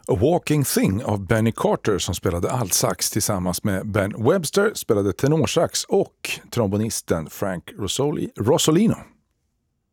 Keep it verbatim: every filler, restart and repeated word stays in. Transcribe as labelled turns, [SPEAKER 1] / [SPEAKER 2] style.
[SPEAKER 1] A Walking Thing av Benny Carter som spelade altsax tillsammans med Ben Webster spelade tenorsax och trombonisten Frank Rosoli, Rosolino